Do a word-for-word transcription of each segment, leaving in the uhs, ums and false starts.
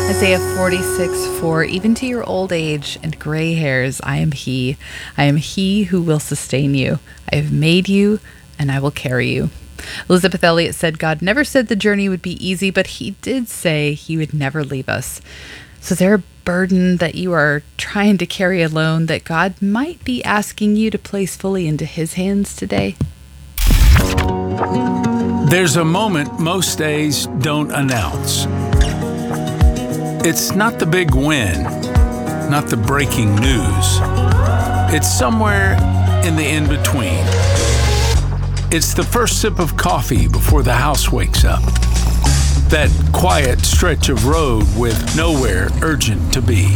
Isaiah forty-six four, even to your old age and gray hairs, I am he. I am he who will sustain you. I have made you, and I will carry you. Elizabeth Elliot said God never said the journey would be easy, but he did say he would never leave us. So is there a burden that you are trying to carry alone that God might be asking you to place fully into his hands today? There's a moment most days don't announce. It's not the big win, not the breaking news. It's somewhere in the in-between. It's the first sip of coffee before the house wakes up. That quiet stretch of road with nowhere urgent to be.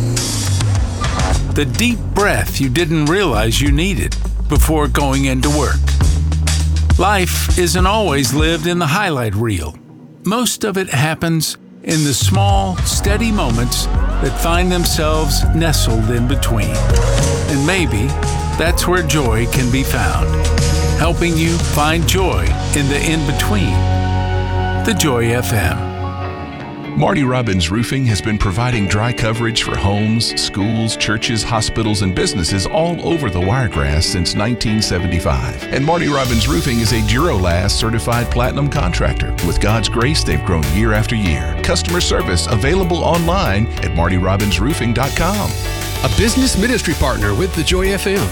The deep breath you didn't realize you needed before going into work. Life isn't always lived in the highlight reel. Most of it happens in the small, steady moments that find themselves nestled in between. And maybe that's where joy can be found, helping you find joy in the in-between. The Joy F M. Marty Robbins Roofing has been providing dry coverage for homes, schools, churches, hospitals, and businesses all over the Wiregrass since nineteen seventy-five. And Marty Robbins Roofing is a Duralast certified platinum contractor. With God's grace, they've grown year after year. Customer service available online at marty robbins roofing dot com. A business ministry partner with the Joy F M.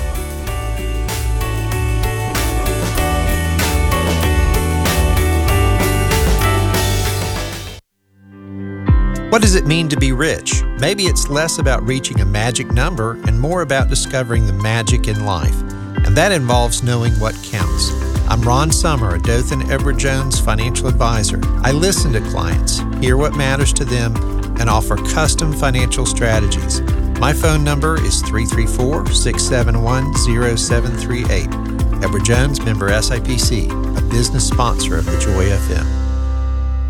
What does it mean to be rich? Maybe it's less about reaching a magic number and more about discovering the magic in life. And that involves knowing what counts. I'm Ron Summer, a Dothan Edward Jones financial advisor. I listen to clients, hear what matters to them, and offer custom financial strategies. My phone number is three three four, six seven one, zero seven three eight. Edward Jones, member S I P C, a business sponsor of the Joy F M.